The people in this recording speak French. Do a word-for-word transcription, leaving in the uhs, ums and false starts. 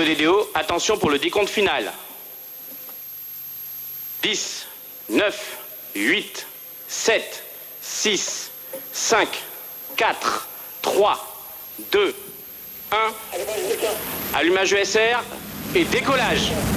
D D O, attention pour le décompte final. dix, neuf, huit, sept, six, cinq, quatre, trois, deux, un. Allumage E S R et décollage.